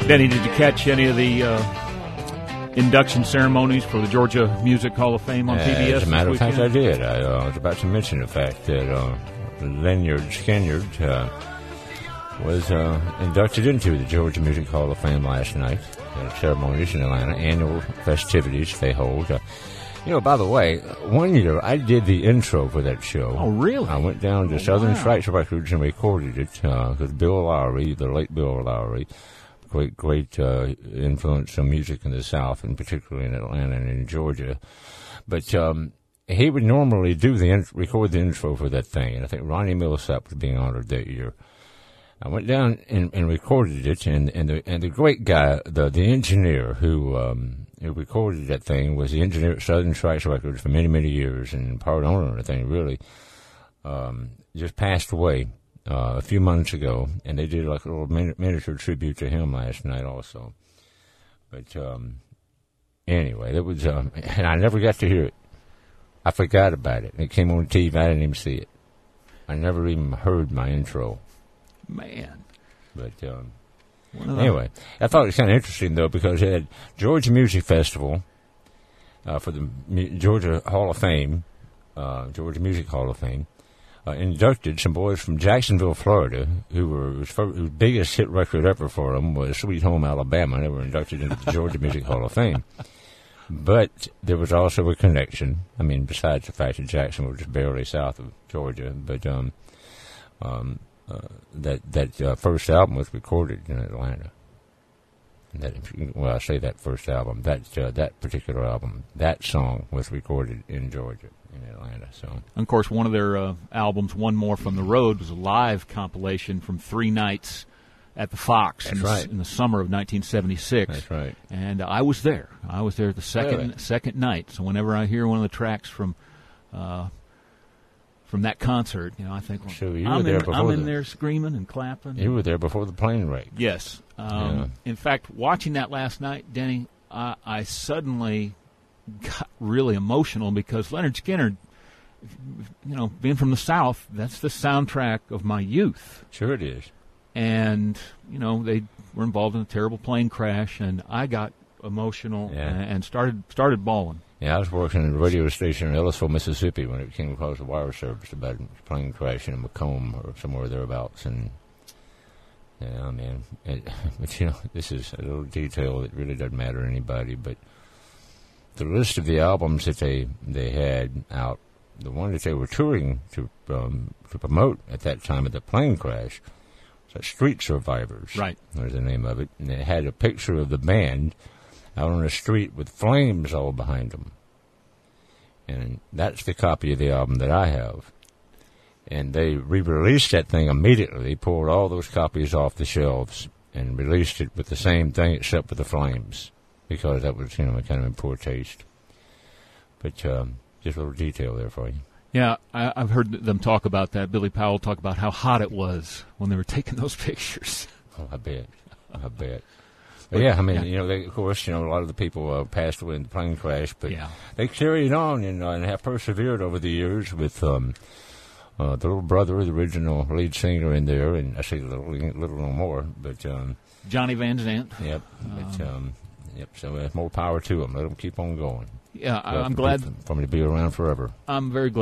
Denny, did you catch any of the induction ceremonies for the Georgia Music Hall of Fame on PBS? As a matter of fact, I did. I was about to mention the fact that Lynyrd Skynyrd was inducted into the Georgia Music Hall of Fame last night. Ceremonies in Atlanta, annual festivities they hold. By the way, one year I did the intro for that show. Oh, really? I went down to Southern Strikes Records and recorded it because Bill Lowry, the late Bill Lowry, great influence on music in the South, and particularly in Atlanta and in Georgia. But he would normally record the intro for that thing, and I think Ronnie Milsap was being honored that year. I went down and recorded it, and the great guy, the engineer who recorded that thing was the engineer at Southern Strikes Records for many, many years, and part owner of the thing, really, just passed away a few months ago, and they did like a little miniature tribute to him last night also. But anyway, that was, and I never got to hear it. I forgot about it. It came on TV. I didn't even see it. I never even heard my intro. Man. But anyway, I thought it was kind of interesting, though, because it had Georgia Music Festival for the Georgia Hall of Fame, Georgia Music Hall of Fame, inducted some boys from Jacksonville, Florida, whose biggest hit record ever for them was Sweet Home Alabama. They were inducted into the Georgia Music Hall of Fame. But there was also a connection. I mean, besides the fact that Jacksonville was just barely south of Georgia, but that first album was recorded in Atlanta. I say that first album. That particular album, that song was recorded in Georgia, in Atlanta. So, and of course, one of their albums, One More from the Road, was a live compilation from 3 nights at the Fox in the summer of 1976. That's right. And I was there. I was there the second night. So whenever I hear one of the tracks from that concert, I think, well, so I'm in there screaming and clapping. You were there before the plane wreck. Yes. In fact, watching that last night, Denny, I suddenly got really emotional because Lynyrd Skynyrd, being from the South, that's the soundtrack of my youth. Sure it is. And, they were involved in a terrible plane crash, and I got emotional and started bawling. Yeah, I was working at a radio station in Ellisville, Mississippi, when it came across the wire service about a plane crash in Macomb or somewhere thereabouts. And, man, this is a little detail that really doesn't matter to anybody, but the list of the albums that they had out, the one that they were touring to promote at that time of the plane crash, was Street Survivors. Right. Was the name of it. And it had a picture of the band out on the street with flames all behind them. And that's the copy of the album that I have. And they re-released that thing immediately. They pulled all those copies off the shelves and released it with the same thing except with the flames, because that was, kind of in poor taste. But just a little detail there for you. Yeah, I've heard them talk about that. Billy Powell talk about how hot it was when they were taking those pictures. Oh, I bet. But yeah, I mean, of course, a lot of the people passed away in the plane crash, but they carried on and have persevered over the years with the little brother, the original lead singer in there, and I say little no more, but Johnny Van Zant. Yep. So more power to them. Let them keep on going. Yeah, I'm glad for me to be around forever. I'm very glad.